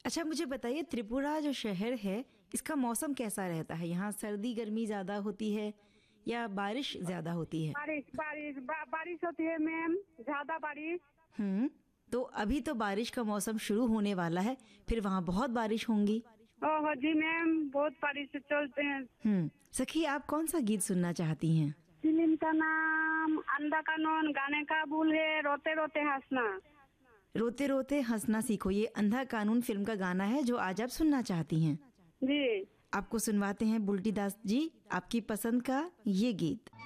अच्छा, मुझे बताइए त्रिपुरा जो शहर है इसका मौसम कैसा रहता है? यहाँ सर्दी गर्मी ज्यादा होती है या बारिश ज्यादा होती है? बारिश होती है मैम, ज्यादा बारिश। तो अभी तो बारिश का मौसम शुरू होने वाला है, फिर वहाँ बहुत बारिश होंगी। ओह जी मैम, बहुत बारिश चलते हैं। सखी, आप कौन सा गीत सुनना चाहती हैं? फिल्म का नाम अंधा कानून, गाने का बोल है रोते रोते हंसना। रोते रोते हंसना सीखो, ये अंधा कानून फिल्म का गाना है जो आज आप सुनना चाहती हैं। जी, आपको सुनवाते हैं बुल्टी दास जी आपकी पसंद का ये गीत।